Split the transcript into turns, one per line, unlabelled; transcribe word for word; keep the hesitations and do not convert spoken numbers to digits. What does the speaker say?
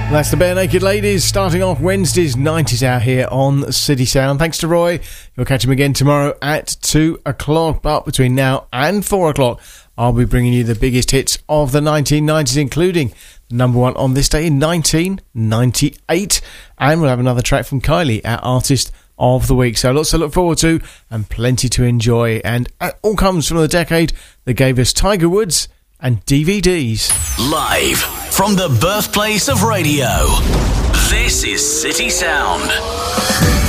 That's the Bare Naked Ladies starting off Wednesday's nineties hour here on City Sound. Thanks to Roy. You'll catch him again tomorrow at two o'clock. But between now and four o'clock, I'll be bringing you the biggest hits of the nineteen nineties, including the number one on this day in nineteen ninety-eight. And we'll have another track from Kylie, our Artist of the Week. So lots to look forward to and plenty to enjoy. And it all comes from the decade that gave us Tiger Woods and D V Ds.
Live from the birthplace of radio, this is City Sound.